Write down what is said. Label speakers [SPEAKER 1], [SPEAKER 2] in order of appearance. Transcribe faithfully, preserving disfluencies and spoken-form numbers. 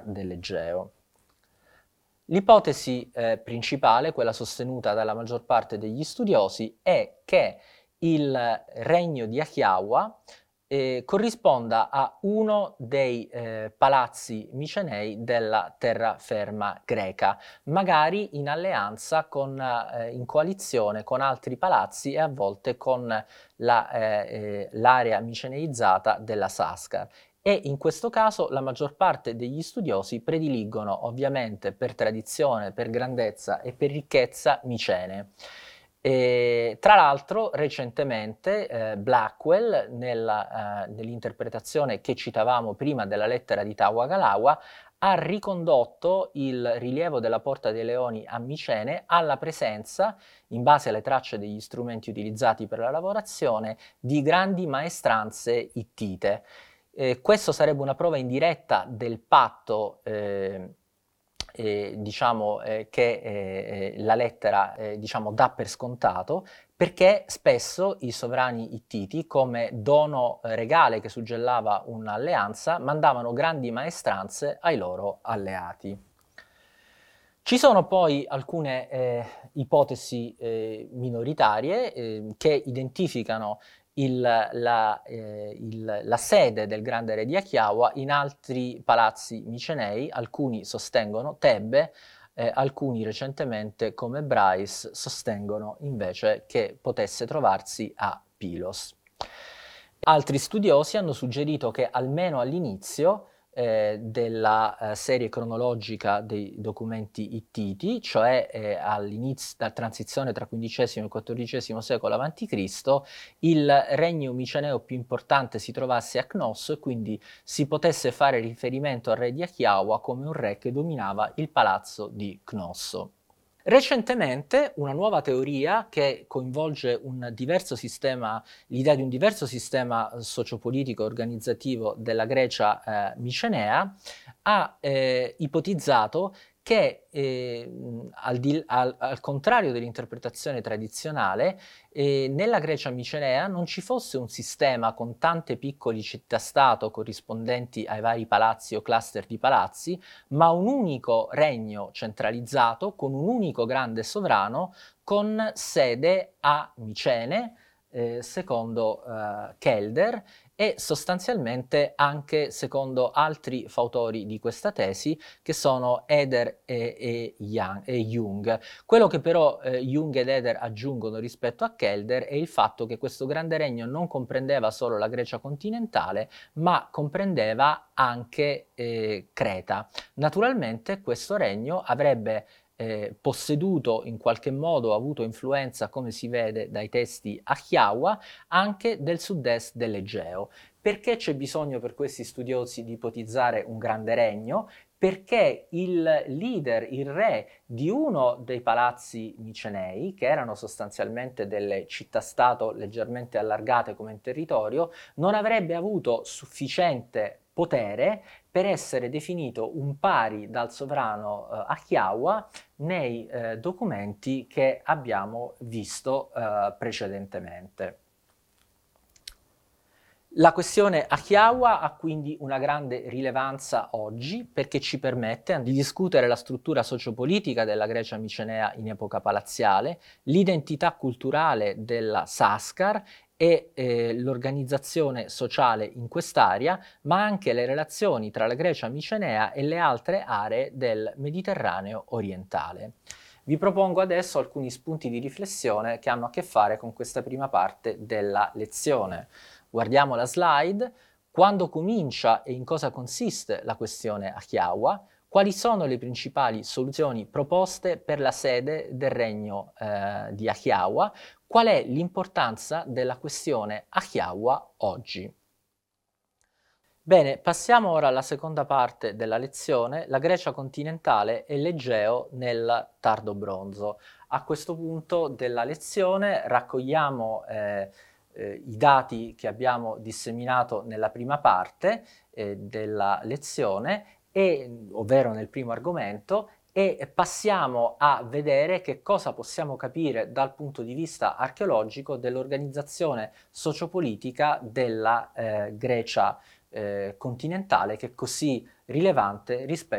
[SPEAKER 1] dell'Egeo. L'ipotesi eh, principale, quella sostenuta dalla maggior parte degli studiosi, è che il regno di Achiaua eh, corrisponda a uno dei eh, palazzi micenei della terraferma greca, magari in alleanza con, eh, in coalizione con altri palazzi e a volte con la, eh, eh, l'area miceneizzata della Sascar. E in questo caso la maggior parte degli studiosi prediligono ovviamente per tradizione, per grandezza e per ricchezza Micene. E, tra l'altro recentemente eh, Blackwell, nella, eh, nell'interpretazione che citavamo prima della lettera di Tawa-Galawa, ha ricondotto il rilievo della Porta dei Leoni a Micene alla presenza, in base alle tracce degli strumenti utilizzati per la lavorazione, di grandi maestranze ittite. Eh, questo sarebbe una prova indiretta del patto eh, eh, diciamo, eh, che eh, la lettera eh, diciamo, dà per scontato, perché spesso i sovrani ittiti, come dono eh, regale che suggellava un'alleanza, mandavano grandi maestranze ai loro alleati. Ci sono poi alcune eh, ipotesi eh, minoritarie eh, che identificano il, la, eh, il, la sede del grande re di Achiaua in altri palazzi micenei. Alcuni sostengono Tebbe, eh, alcuni recentemente, come Bryce, sostengono invece che potesse trovarsi a Pylos. Altri studiosi hanno suggerito che almeno all'inizio eh, della eh, serie cronologica dei documenti ittiti, cioè eh, all'inizio, dalla transizione tra quindicesimo e quattordicesimo secolo avanti Cristo, il regno miceneo più importante si trovasse a Cnosso e quindi si potesse fare riferimento al re di Achiaua come un re che dominava il palazzo di Cnosso. Recentemente una nuova teoria che coinvolge un diverso sistema, l'idea di un diverso sistema sociopolitico organizzativo della Grecia eh, micenea ha eh, ipotizzato che eh, al, di, al, al contrario dell'interpretazione tradizionale, eh, nella Grecia micenea non ci fosse un sistema con tante piccole città-stato corrispondenti ai vari palazzi o cluster di palazzi, ma un unico regno centralizzato con un unico grande sovrano con sede a Micene, eh, secondo eh, Kelder, e sostanzialmente anche secondo altri fautori di questa tesi, che sono Eder e, e, Young, e Jung. Quello che però eh, Jung ed Eder aggiungono rispetto a Kelder è il fatto che questo grande regno non comprendeva solo la Grecia continentale, ma comprendeva anche eh, Creta. Naturalmente questo regno avrebbe Eh, posseduto in qualche modo, avuto influenza, come si vede dai testi Achiaua, anche del sud-est dell'Egeo. Perché c'è bisogno per questi studiosi di ipotizzare un grande regno? Perché il leader, il re di uno dei palazzi micenei, che erano sostanzialmente delle città-stato leggermente allargate come territorio, non avrebbe avuto sufficiente potere per essere definito un pari dal sovrano eh, Achiaua nei eh, documenti che abbiamo visto eh, precedentemente. La questione Achiaua ha quindi una grande rilevanza oggi perché ci permette di discutere la struttura sociopolitica della Grecia micenea in epoca palaziale, l'identità culturale della Sascar e eh, l'organizzazione sociale in quest'area, ma anche le relazioni tra la Grecia micenea e le altre aree del Mediterraneo orientale. Vi propongo adesso alcuni spunti di riflessione che hanno a che fare con questa prima parte della lezione. Guardiamo la slide. Quando comincia e in cosa consiste la questione Achiaua? Quali sono le principali soluzioni proposte per la sede del regno eh, di Achiaua? Qual è l'importanza della questione Achiaua oggi? Bene, passiamo ora alla seconda parte della lezione, la Grecia continentale e l'Egeo nel tardo bronzo. A questo punto della lezione raccogliamo eh, eh, i dati che abbiamo disseminato nella prima parte eh, della lezione, e, ovvero nel primo argomento, e passiamo a vedere che cosa possiamo capire dal punto di vista archeologico dell'organizzazione sociopolitica della eh, Grecia eh, continentale, che è così rilevante rispetto